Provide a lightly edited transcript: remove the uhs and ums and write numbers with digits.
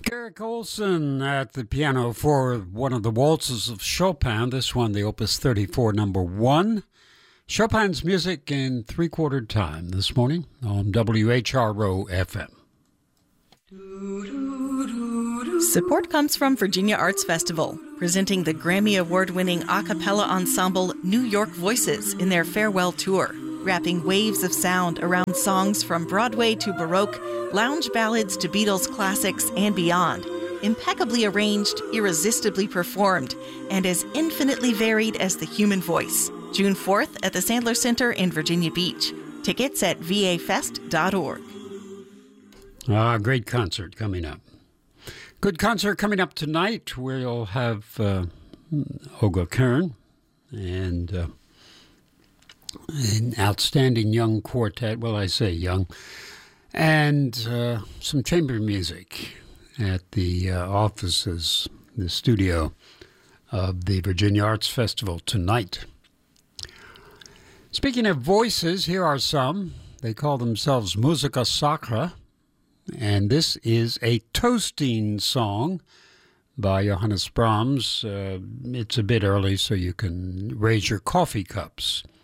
Eric Olson at the piano for one of the waltzes of Chopin, this one, the Opus 34, number 1. Chopin's music in three-quarter time this morning on WHRO FM. Support comes from Virginia Arts Festival, presenting the Grammy Award-winning a cappella ensemble New York Voices in their farewell tour, wrapping waves of sound around songs from Broadway to Baroque, lounge ballads to Beatles classics and beyond, impeccably arranged, irresistibly performed, and as infinitely varied as the human voice. June 4th at the Sandler Center in Virginia Beach. Tickets at vafest.org. Great concert coming up. Good concert coming up tonight. We'll have Olga Kern and an outstanding young quartet. Well, I say young. And some chamber music at the offices, the studio of the Virginia Arts Festival tonight. Speaking of voices, here are some. They call themselves Musica Sacra, and this is a toasting song by Johannes Brahms. It's a bit early, so you can raise your coffee cups.